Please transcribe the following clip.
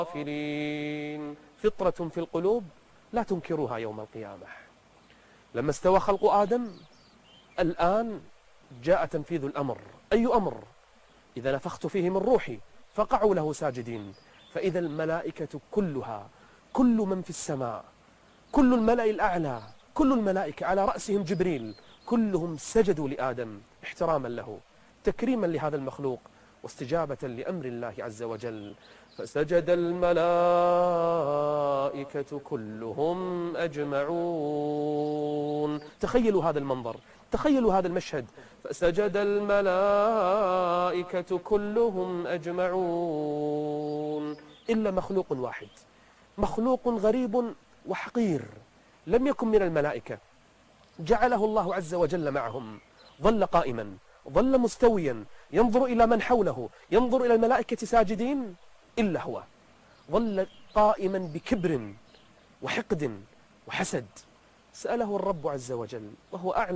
غافلين. فطرة في القلوب لا تنكروها يوم القيامة. لما استوى خلق آدم الآن جاء تنفيذ الأمر. أي أمر؟ إذا نفخت فيه من روحي فقعوا له ساجدين. فإذا الملائكة كلها، كل من في السماء، كل الملأ الأعلى، كل الملائكة على رأسهم جبريل، كلهم سجدوا لآدم احتراما له، تكريما لهذا المخلوق، واستجابة لأمر الله عز وجل. فسجد الملائكة كلهم أجمعون. تخيلوا هذا المنظر، تخيلوا هذا المشهد. فسجد الملائكة كلهم أجمعون إلا مخلوق واحد، مخلوق غريب وحقير لم يكن من الملائكة، جعله الله عز وجل معهم. ظل قائما، ظل مستويا، ينظر إلى من حوله، ينظر إلى الملائكة ساجدين، إلا هو ظل قائما بكبر وحقد وحسد. سأله الرب عز وجل وهو أعلم